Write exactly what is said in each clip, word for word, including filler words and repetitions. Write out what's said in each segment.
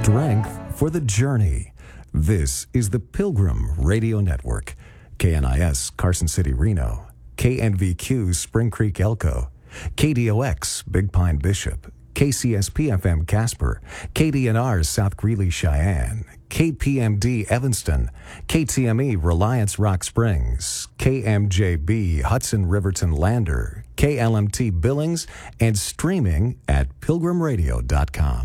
strength for the journey. This is the Pilgrim Radio Network. K N I S, Carson City, Reno. K N V Q, Spring Creek, Elko. K D O X, Big Pine, Bishop. K C S P F M, Casper. K D N R, South Greeley, Cheyenne. K P M D, Evanston. K T M E, Reliance, Rock Springs. K M J B, Hudson, Riverton, Lander. K L M T, Billings, and streaming at pilgrim radio dot com.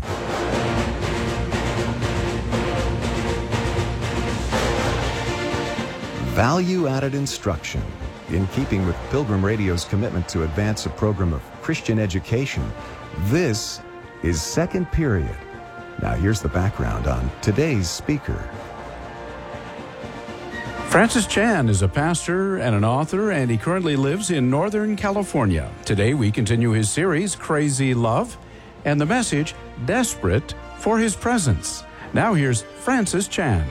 Value-added instruction. In keeping with Pilgrim Radio's commitment to advance a program of Christian education, this is Second Period. Now here's the background on today's speaker. Francis Chan is a pastor and an author, and he currently lives in Northern California. Today we continue his series, Crazy Love, and the message, Desperate for His Presence. Now here's Francis Chan.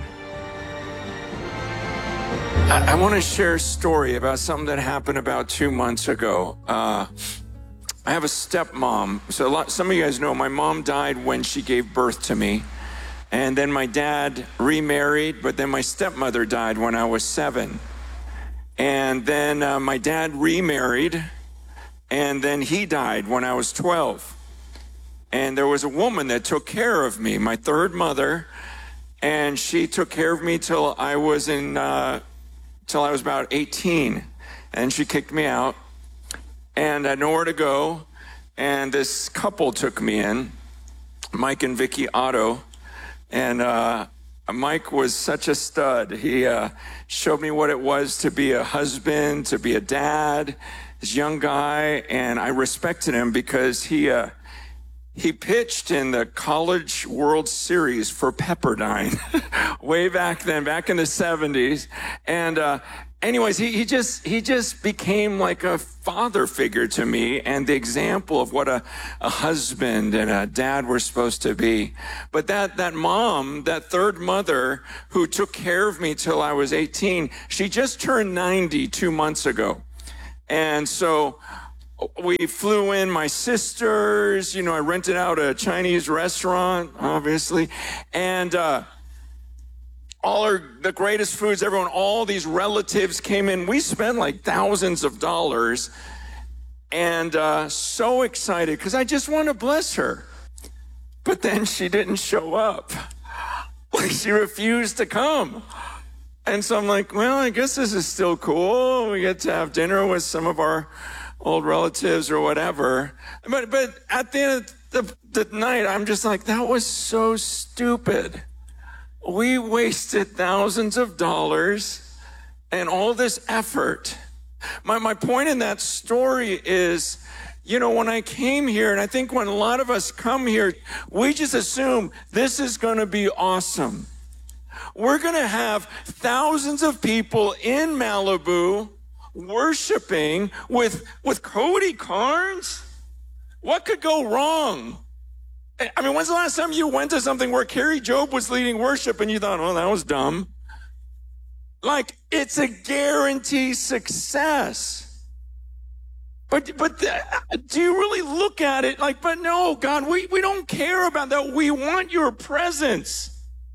I, I want to share a story about something that happened about two months ago. Uh, I have a stepmom. So a lot, some of you guys know my mom died when she gave birth to me. And then my dad remarried, but then my stepmother died when I was seven. And then uh, my dad remarried, and then he died when I was twelve. And there was a woman that took care of me, my third mother, and she took care of me till I was in, uh, till I was about eighteen. And she kicked me out, and I had nowhere to go. And this couple took me in, Mike and Vicky Otto. And uh, Mike was such a stud. He uh, showed me what it was to be a husband, to be a dad, this young guy. And I respected him because he uh, he pitched in the College World Series for Pepperdine way back then, back in the seventies. And uh, anyways, he, he just he just became like a father figure to me and the example of what a, a husband and a dad were supposed to be. But that, that mom, that third mother who took care of me till I was eighteen, she just turned ninety two months ago. And so we flew in my sisters, you know, I rented out a Chinese restaurant, obviously. And, uh, all our, the greatest foods, everyone, all these relatives came in. We spent like thousands of dollars and uh, so excited because I just want to bless her. But then she didn't show up. Like she refused to come. And so I'm like, well, I guess this is still cool. We get to have dinner with some of our old relatives or whatever. But, but at the end of the, the night, I'm just like, that was so stupid. We wasted thousands of dollars and all this effort. My, my point in that story is, you know, when I came here, and I think when a lot of us come here, we just assume this is going to be awesome. We're going to have thousands of people in Malibu worshiping with, with Cody Carnes. What could go wrong? I mean, when's the last time you went to something where Carrie Job was leading worship and you thought, oh, that was dumb? Like, it's a guaranteed success. But, but the, do you really look at it like, but no, God, we, we don't care about that. We want your presence.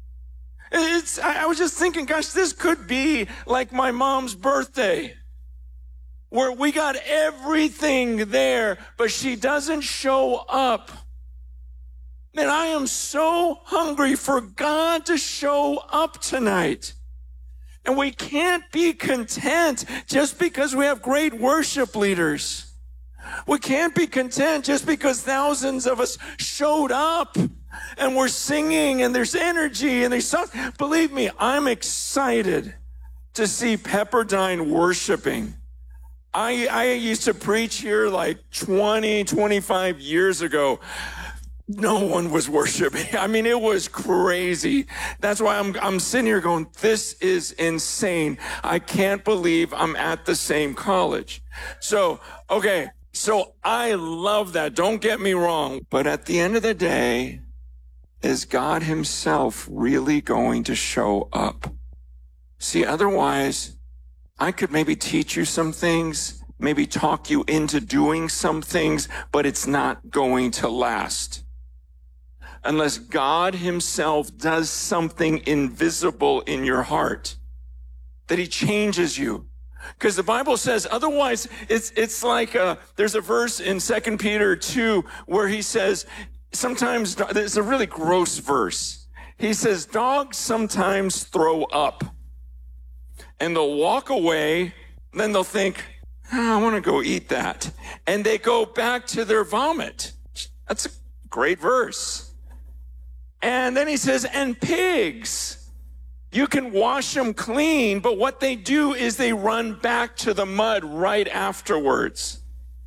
It's, I, I was just thinking, gosh, this could be like my mom's birthday, where we got everything there, but she doesn't show up. Man, I am so hungry for God to show up tonight. And we can't be content just because we have great worship leaders. We can't be content just because thousands of us showed up and we're singing and there's energy and there's something. Believe me, I'm excited to see Pepperdine worshiping. I, I used to preach here like twenty, twenty-five years ago. No one was worshiping. I mean, it was crazy. That's why I'm, I'm sitting here going, this is insane. I can't believe I'm at the same college. So, okay. So I love that. Don't get me wrong. But at the end of the day, is God himself really going to show up? See, otherwise, I could maybe teach you some things, maybe talk you into doing some things, but it's not going to last. unless God himself does something invisible in your heart, that he changes you. Because the Bible says, otherwise, it's it's like, uh, there's a verse in Second Peter two where he says, sometimes, it's a really gross verse. He says, dogs sometimes throw up, and they'll walk away, then they'll think, oh, I want to go eat that. And they go back to their vomit. That's a great verse. And then he says, and pigs, you can wash them clean, but what they do is they run back to the mud right afterwards.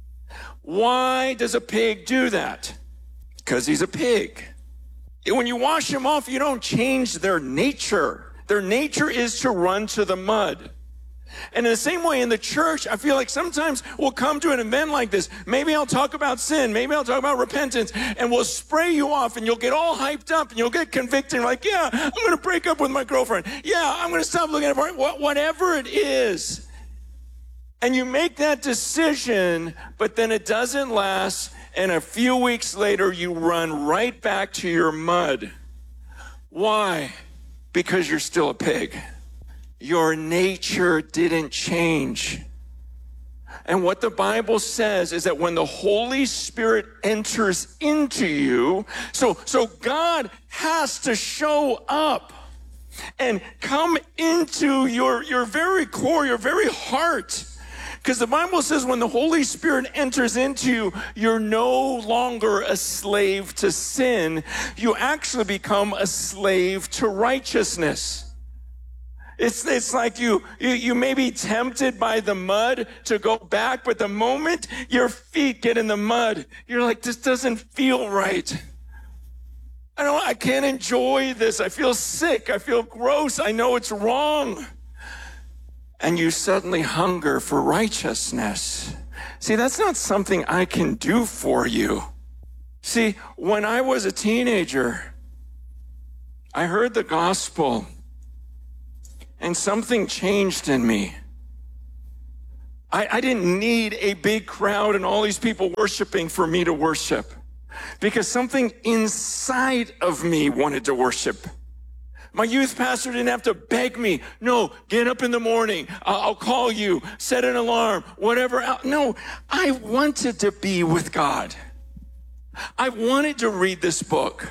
Why does a pig do that? Because he's a pig. When you wash them off, you don't change their nature. Their nature is to run to the mud. And in the same way in the church, I feel like sometimes we'll come to an event like this. Maybe I'll talk about sin. Maybe I'll talk about repentance. And we'll spray you off and you'll get all hyped up and you'll get convicted. And like, yeah, I'm going to break up with my girlfriend. Yeah, I'm going to stop looking at her. Whatever it is. And you make that decision, but then it doesn't last. And a few weeks later, you run right back to your mud. Why? Because you're still a pig. Your nature didn't change. And what the Bible says is that when the Holy Spirit enters into you, so, so God has to show up and come into your, your very core, your very heart. Because the Bible says when the Holy Spirit enters into you, you're no longer a slave to sin. You actually become a slave to righteousness. It's, it's like you, you, you may be tempted by the mud to go back, but the moment your feet get in the mud, you're like, this doesn't feel right. I don't, I can't enjoy this. I feel sick. I feel gross. I know it's wrong. And you suddenly hunger for righteousness. See, that's not something I can do for you. See, when I was a teenager, I heard the gospel and something changed in me. I, I didn't need a big crowd and all these people worshiping for me to worship, because something inside of me wanted to worship. My youth pastor didn't have to beg me. No, get up in the morning. I'll, I'll call you. Set an alarm. Whatever. No, I wanted to be with God. I wanted to read this book.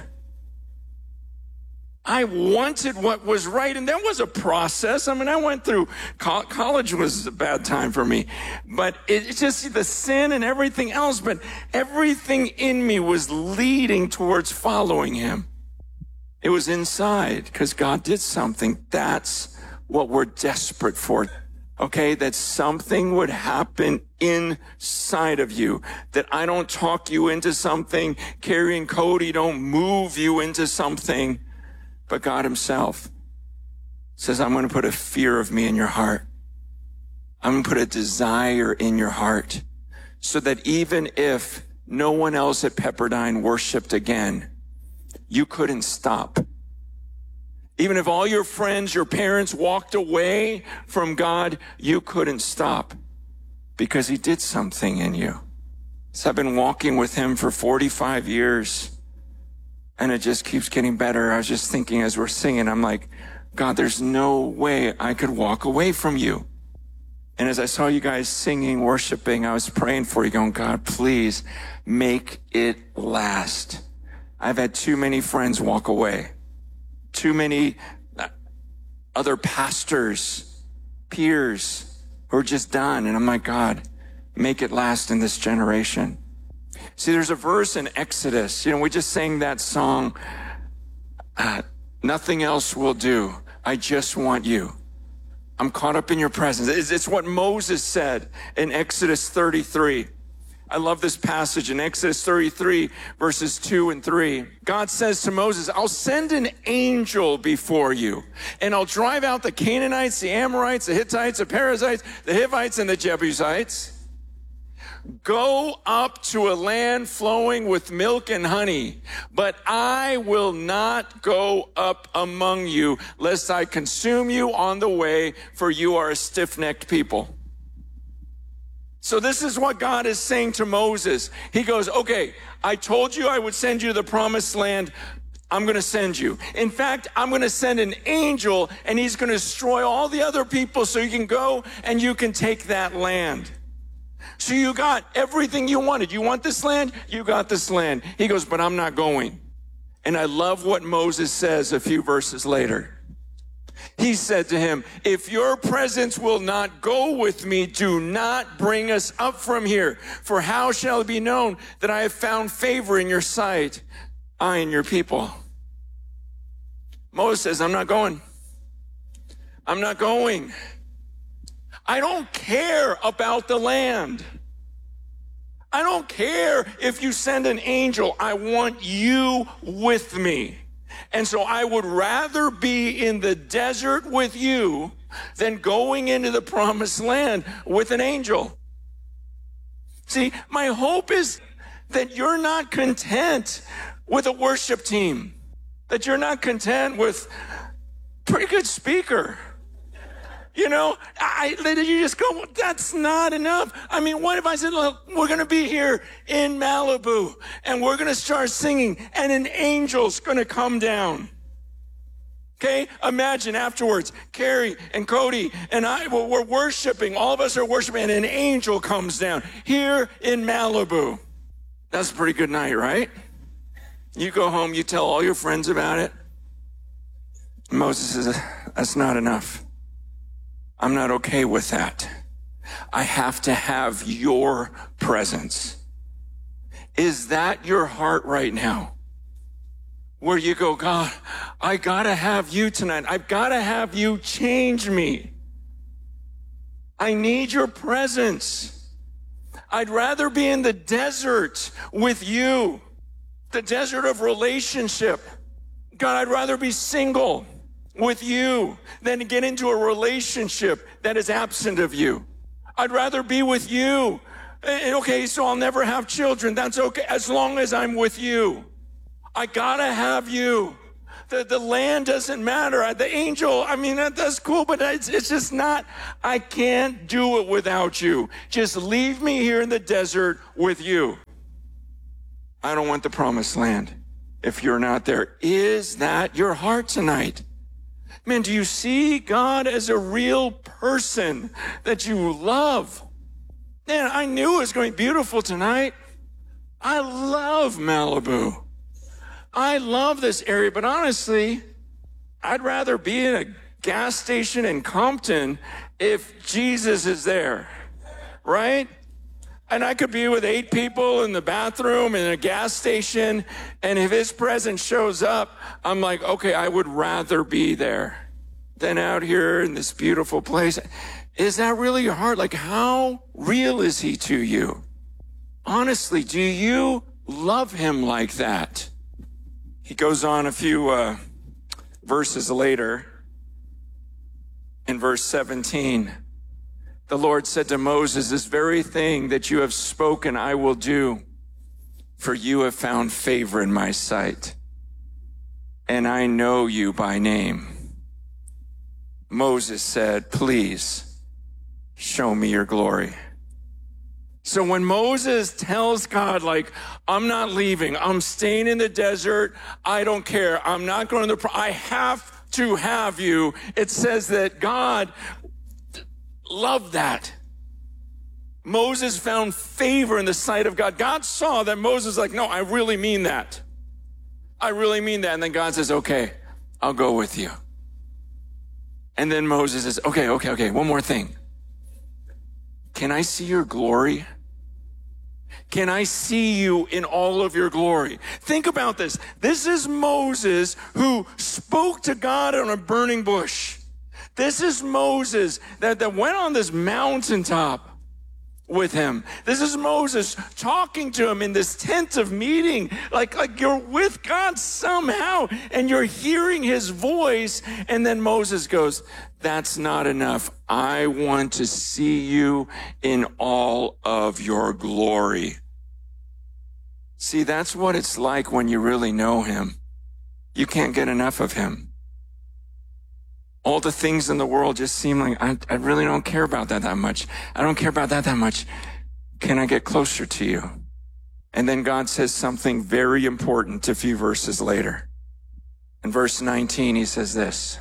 I wanted what was right, and that was a process. I mean, I went through, co- college was a bad time for me, but it, it's just the sin and everything else, but everything in me was leading towards following him. It was inside, because God did something. That's what we're desperate for, okay? That something would happen inside of you, that I don't talk you into something, Carrie and Cody don't move you into something, but God himself says, I'm going to put a fear of me in your heart. I'm going to put a desire in your heart, so that even if no one else at Pepperdine worshiped again, you couldn't stop. Even if all your friends, your parents walked away from God, you couldn't stop, because he did something in you. So I've been walking with him for forty-five years. And it just keeps getting better. I was just thinking as we're singing, I'm like, God, there's no way I could walk away from you. And as I saw you guys singing, worshiping, I was praying for you, going, God, please make it last. I've had too many friends walk away. Too many other pastors, peers who are just done. And I'm like, God, make it last in this generation. See, there's a verse in Exodus. You know, we just sang that song, uh, nothing else will do. I just want you. I'm caught up in your presence. It's, it's what Moses said in Exodus thirty-three. I love this passage in Exodus thirty-three, verses two and three. God says to Moses, I'll send an angel before you, and I'll drive out the Canaanites, the Amorites, the Hittites, the Perizzites, the Hivites, and the Jebusites. Go up to a land flowing with milk and honey, but I will not go up among you, lest I consume you on the way, for you are a stiff-necked people. So this is what God is saying to Moses. He goes, okay, I told you I would send you to the promised land. I'm going to send you. In fact, I'm going to send an angel, and he's going to destroy all the other people so you can go and you can take that land. So you got everything you wanted. You want this land? You got this land. He goes, but I'm not going. And I love what Moses says a few verses later. He said to him, if your presence will not go with me, do not bring us up from here. For how shall it be known that I have found favor in your sight, I and your people? Moses says, I'm not going. I'm not going. I don't care about the land. I don't care if you send an angel. I want you with me. And so I would rather be in the desert with you than going into the promised land with an angel. See, my hope is that you're not content with a worship team, that you're not content with a pretty good speaker. You know, I, you just go, well, that's not enough. I mean, what if I said, look, we're going to be here in Malibu and we're going to start singing and an angel's going to come down. Okay, imagine afterwards, Carrie and Cody and I, well, we're worshiping. All of us are worshiping and an angel comes down here in Malibu. That's a pretty good night, right? You go home, you tell all your friends about it. Moses says, that's not enough. I'm not okay with that. I have to have your presence. Is that your heart right now? Where you go, God, I gotta have you tonight. I've gotta have you change me. I need your presence. I'd rather be in the desert with you, the desert of relationship. God, I'd rather be single with you than to get into a relationship that is absent of you. I'd rather be with you. Okay, so I'll never have children. That's okay, as long as I'm with you. I gotta have you. The, the land doesn't matter. The angel, I mean, that, that's cool, but it's, it's just not, I can't do it without you. Just leave me here in the desert with you. I don't want the promised land if you're not there. Is that your heart tonight? Man, do you see God as a real person that you love? Man, I knew it was going to be beautiful tonight. I love Malibu. I love this area, but honestly, I'd rather be in a gas station in Compton if Jesus is there, right? And I could be with eight people in the bathroom in a gas station, and if his presence shows up, I'm like, okay, I would rather be there than out here in this beautiful place. Is that really your heart? Like, how real is he to you? Honestly, do you love him like that? He goes on a few uh, verses later. In verse seventeen, the Lord said to Moses, this very thing that you have spoken, I will do, for you have found favor in my sight, and I know you by name. Moses said, please show me your glory. So when Moses tells God, like, I'm not leaving, I'm staying in the desert, I don't care, I'm not going to the, pro- I have to have you, it says that God loved that. Moses found favor in the sight of God. God saw that Moses was like, no, I really mean that. I really mean that. And then God says, okay, I'll go with you. And then Moses says, okay, okay, okay, one more thing. Can I see your glory? Can I see you in all of your glory? Think about this. This is Moses who spoke to God on a burning bush. This is Moses that, that went on this mountaintop with him. This is Moses talking to him in this tent of meeting, like, like you're with God somehow and you're hearing his voice. And then Moses goes, that's not enough. I want to see you in all of your glory. See, that's what it's like when you really know him. You can't get enough of him. All the things in the world just seem like, I, I really don't care about that that much. I don't care about that that much. Can I get closer to you? And then God says something very important a few verses later. In verse nineteen, he says this.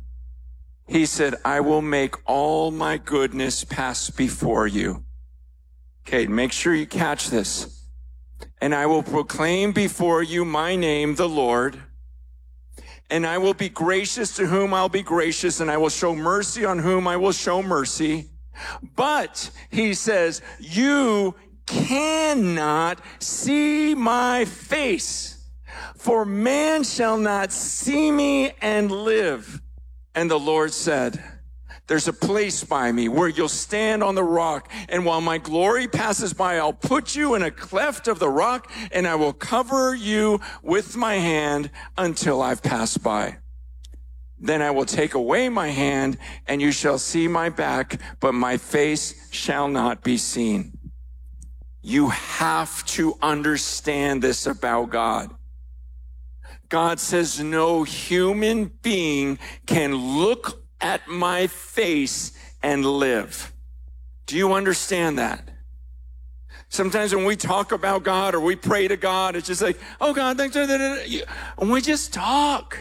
He said, I will make all my goodness pass before you. Okay, make sure you catch this. And I will proclaim before you my name, the Lord. And I will be gracious to whom I'll be gracious, and I will show mercy on whom I will show mercy. But, he says, you cannot see my face, for man shall not see me and live. And the Lord said, there's a place by me where you'll stand on the rock, and while my glory passes by, I'll put you in a cleft of the rock, and I will cover you with my hand until I've passed by. Then I will take away my hand, and you shall see my back, but my face shall not be seen. You have to understand this about God. God says no human being can look at my face and live. Do you understand that? Sometimes when we talk about God or we pray to God, it's just like, oh God, thanks. And we just talk.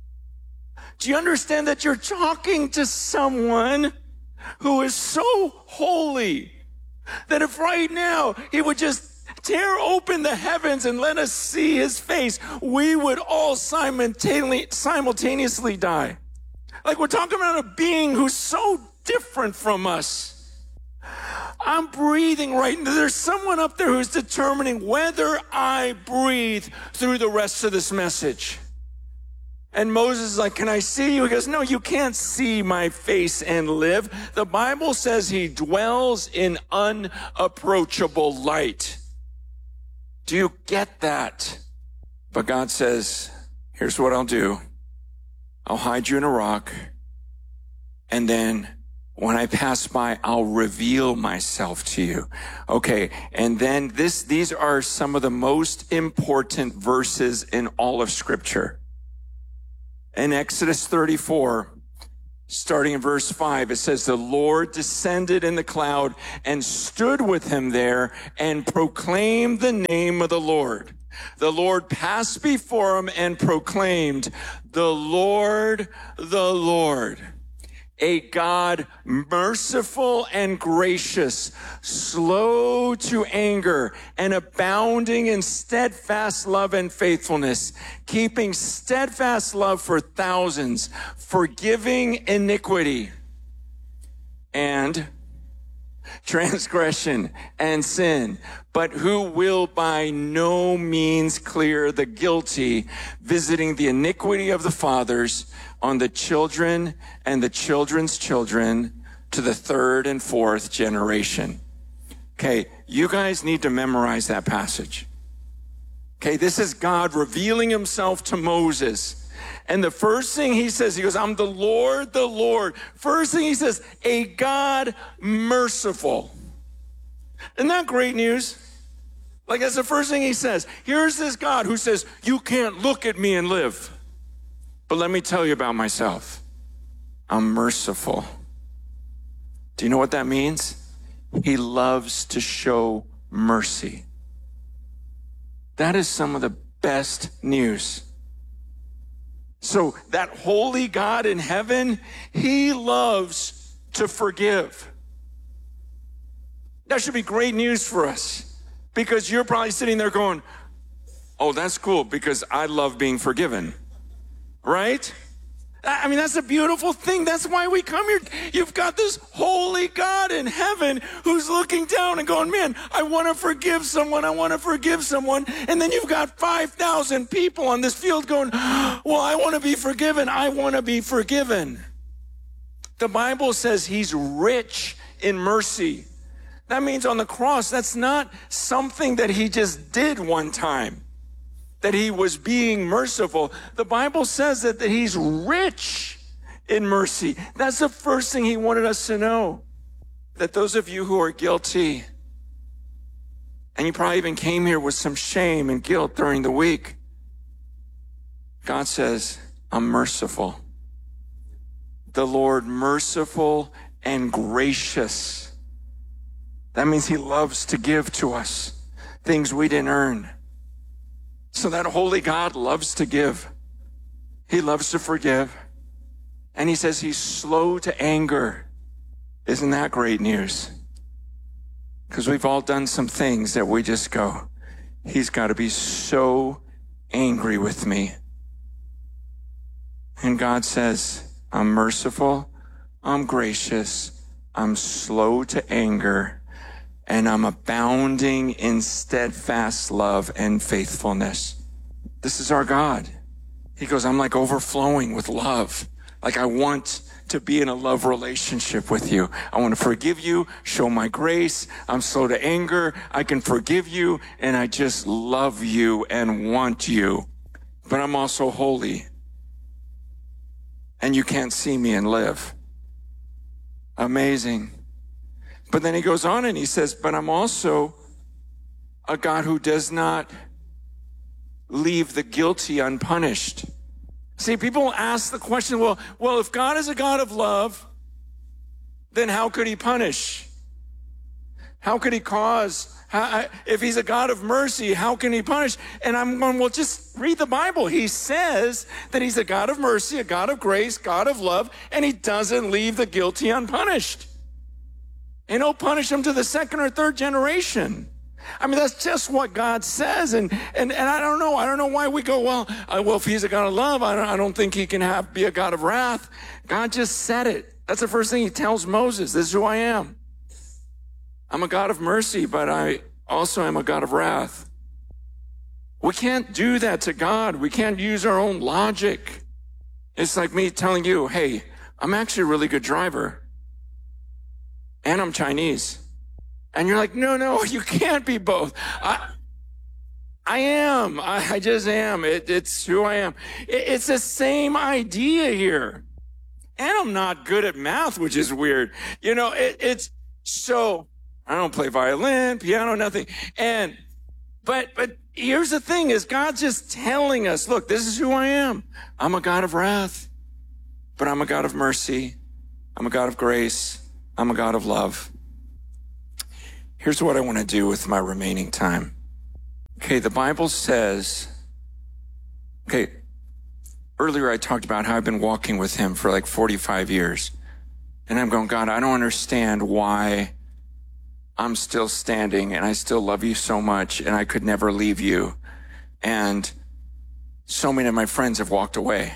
Do you understand that you're talking to someone who is so holy that if right now he would just tear open the heavens and let us see his face, we would all simultaneously die? Like, we're talking about a being who's so different from us. I'm breathing right now. There's someone up there who's determining whether I breathe through the rest of this message. And Moses is like, can I see you? He goes, no, you can't see my face and live. The Bible says he dwells in unapproachable light. Do you get that? But God says, here's what I'll do. I'll hide you in a rock. And then when I pass by, I'll reveal myself to you. Okay. And then this, these are some of the most important verses in all of Scripture. In Exodus thirty-four, starting in verse five, it says, the Lord descended in the cloud and stood with him there and proclaimed the name of the Lord. The Lord passed before him and proclaimed, the Lord, the Lord, a God merciful and gracious, slow to anger, and abounding in steadfast love and faithfulness, keeping steadfast love for thousands, forgiving iniquity and transgression and sin, but who will by no means clear the guilty, visiting the iniquity of the fathers on the children and the children's children to the third and fourth generation. Okay, you guys need to memorize that passage. Okay, this is God revealing himself to Moses. And the first thing he says, he goes, I'm the Lord, the Lord. First thing he says, a God merciful. Isn't that great news? Like, that's the first thing he says. Here's this God who says, you can't look at me and live. But let me tell you about myself. I'm merciful. Do you know what that means? He loves to show mercy. That is some of the best news. So that holy God in heaven, he loves to forgive. That should be great news for us, because you're probably sitting there going, oh, that's cool because I love being forgiven, right? I mean, that's a beautiful thing. That's why we come here. You've got this holy God in heaven who's looking down and going, man, I want to forgive someone. I want to forgive someone. And then you've got five thousand people on this field going, well, I want to be forgiven. I want to be forgiven. The Bible says he's rich in mercy. That means on the cross, that's not something that he just did one time, that he was being merciful. The Bible says that, that he's rich in mercy. That's the first thing he wanted us to know. That those of you who are guilty, and you probably even came here with some shame and guilt during the week, God says, I'm merciful. The Lord merciful and gracious. That means he loves to give to us things we didn't earn. So that holy God loves to give. He loves to forgive. And he says he's slow to anger. Isn't that great news? Because we've all done some things that we just go, he's got to be so angry with me. And God says, I'm merciful, I'm gracious, I'm slow to anger, and I'm abounding in steadfast love and faithfulness. This is our God. He goes, I'm like overflowing with love. Like I want to be in a love relationship with you. I want to forgive you, show my grace. I'm slow to anger. I can forgive you, and I just love you and want you. But I'm also holy. And you can't see me and live. Amazing. But then he goes on and he says, but I'm also a God who does not leave the guilty unpunished. See, people ask the question, well, well, if God is a God of love, then how could he punish? How could he cause? How, if he's a God of mercy, how can he punish? And I'm going, well, just read the Bible. He says that he's a God of mercy, a God of grace, God of love, and he doesn't leave the guilty unpunished. And he'll punish them to the second or third generation. I mean, that's just what God says. And, and, and I don't know. I don't know why we go, well, uh, well, if he's a God of love, I don't, I don't think he can have, be a God of wrath. God just said it. That's the first thing he tells Moses. This is who I am. I'm a God of mercy, but I also am a God of wrath. We can't do that to God. We can't use our own logic. It's like me telling you, hey, I'm actually a really good driver. And I'm Chinese. And you're like, no, no, you can't be both. I, I am. I, I just am. It, it's who I am. It, it's the same idea here. And I'm not good at math, which is weird. You know, it, it's so, I don't play violin, piano, nothing. And, but, but here's the thing is God's just telling us, look, this is who I am. I'm a God of wrath, but I'm a God of mercy. I'm a God of grace. I'm a God of love. Here's what I want to do with my remaining time. Okay, the Bible says, okay, earlier I talked about how I've been walking with him for like forty-five years. And I'm going, God, I don't understand why I'm still standing and I still love you so much and I could never leave you. And so many of my friends have walked away.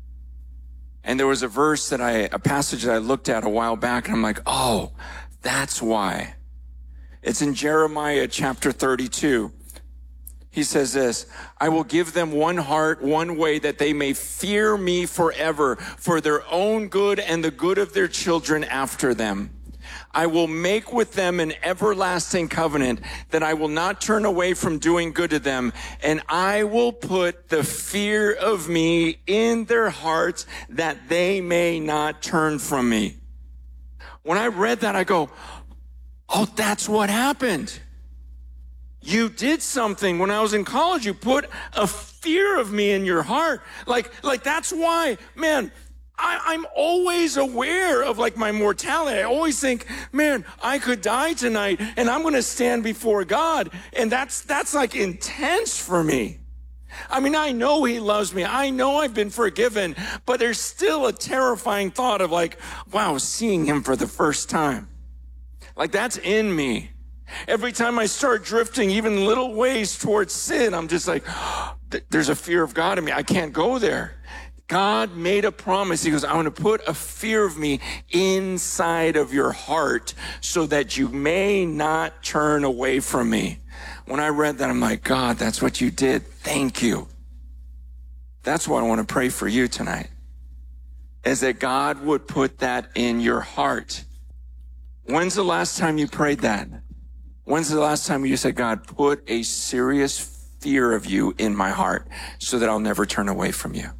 And there was a verse that I, a passage that I looked at a while back and I'm like, oh, that's why. It's in Jeremiah chapter thirty-two. He says this, I will give them one heart, one way, that they may fear me forever, for their own good and the good of their children after them. I will make with them an everlasting covenant, that I will not turn away from doing good to them, and I will put the fear of me in their hearts, that they may not turn from me. When I read that, I go, oh, that's what happened. You did something when I was in college. You put a fear of me in your heart. Like, like that's why, man, I, I'm always aware of like my mortality. I always think, man, I could die tonight and I'm going to stand before God. And that's, that's like intense for me. I mean, I know he loves me. I know I've been forgiven, but there's still a terrifying thought of like, wow, seeing him for the first time. Like that's in me. Every time I start drifting even little ways towards sin, I'm just like, oh, there's a fear of God in me. I can't go there. God made a promise. He goes, I want to put a fear of me inside of your heart so that you may not turn away from me. When I read that, I'm like, God, that's what you did. Thank you. That's what I want to pray for you tonight, is that God would put that in your heart. When's the last time you prayed that? When's the last time you said, God, put a serious fear of you in my heart so that I'll never turn away from you?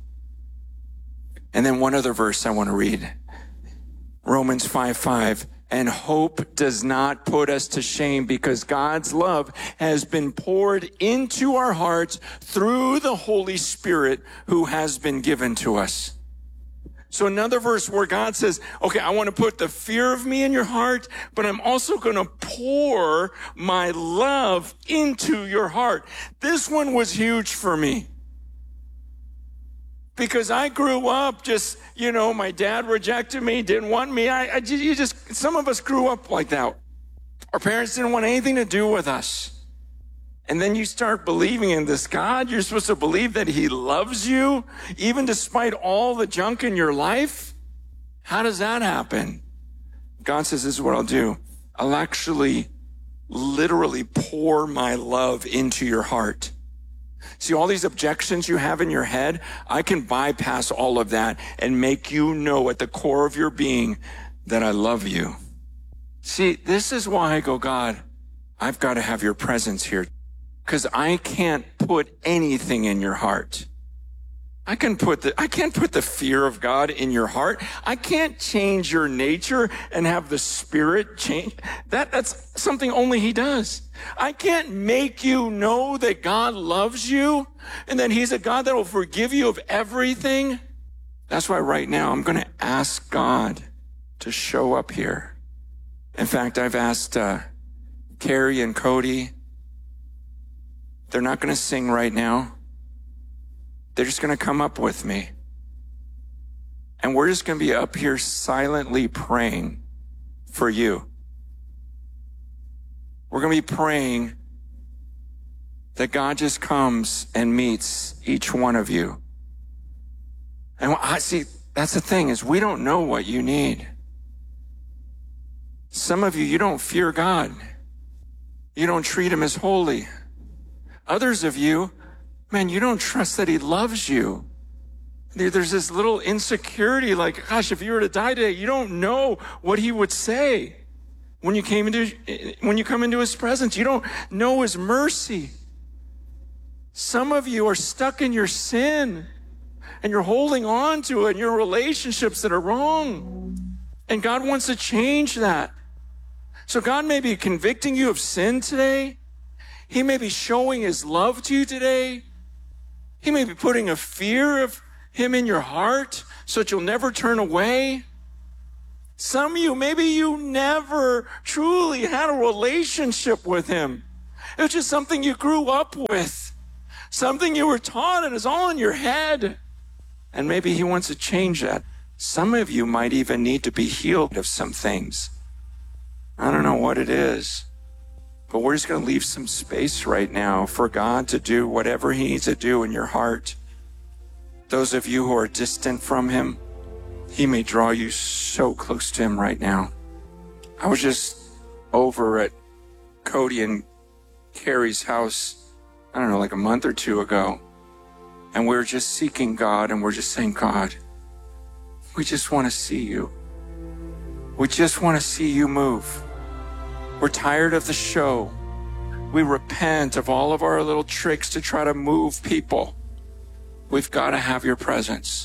And then one other verse I want to read. Romans five five. And hope does not put us to shame, because God's love has been poured into our hearts through the Holy Spirit who has been given to us. So another verse where God says, okay, I want to put the fear of me in your heart, but I'm also going to pour my love into your heart. This one was huge for me. because I grew up just, you know, my dad rejected me, didn't want me. I, I you just, some of us grew up like that. Our parents didn't want anything to do with us. And then you start believing in this God. You're supposed to believe that he loves you, even despite all the junk in your life. How does that happen? God says, this is what I'll do. I'll actually literally pour my love into your heart. See, all these objections you have in your head, I can bypass all of that and make you know at the core of your being that I love you. See, this is why I go, God, I've got to have your presence here. Because I can't put anything in your heart. I can put the, I can't put the fear of God in your heart. I can't change your nature and have the Spirit change. That, that's something only he does. I can't make you know that God loves you and that he's a God that will forgive you of everything. That's why right now I'm going to ask God to show up here. In fact, I've asked uh, Carrie and Cody. They're not going to sing right now. They're just going to come up with me. And we're just going to be up here silently praying for you. We're going to be praying that God just comes and meets each one of you. And I see, that's the thing, is we don't know what you need. Some of you, you don't fear God. You don't treat him as holy. Others of you, man, you don't trust that he loves you. There's this little insecurity like, gosh, if you were to die today, you don't know what he would say when you came into, when you come into his presence. You don't know his mercy. Some of you are stuck in your sin and you're holding on to it in your relationships that are wrong. And God wants to change that. So God may be convicting you of sin today. He may be showing his love to you today. He may be putting a fear of him in your heart so that you'll never turn away. Some of you, maybe you never truly had a relationship with him. It was just something you grew up with, something you were taught and is all in your head. And maybe he wants to change that. Some of you might even need to be healed of some things. I don't know what it is. But we're just going to leave some space right now for God to do whatever he needs to do in your heart. Those of you who are distant from him, he may draw you so close to him right now. I was just over at Cody and Carrie's house, I don't know, like a month or two ago. And we we're just seeking God and we're just saying, God, we just want to see you. We just want to see you move. We're tired of the show. We repent of all of our little tricks to try to move people. We've got to have your presence.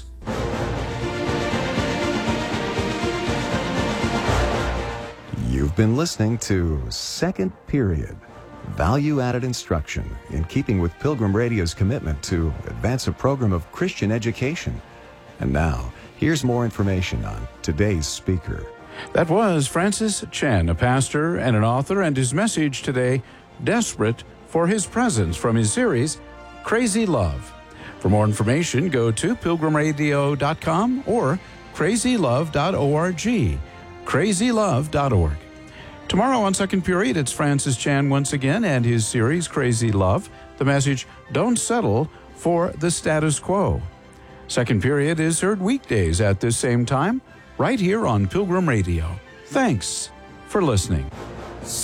You've been listening to Second Period, value-added instruction in keeping with Pilgrim Radio's commitment to advance a program of Christian education. And now, here's more information on today's speaker. That was Francis Chan, a pastor and an author, and his message today, Desperate for His Presence, from his series, Crazy Love. For more information, go to pilgrim radio dot com or crazy love dot org, crazy love dot org. Tomorrow on Second Period, it's Francis Chan once again and his series, Crazy Love. The message, Don't Settle for the Status Quo. Second Period is heard weekdays at this same time, right here on Pilgrim Radio. Thanks for listening.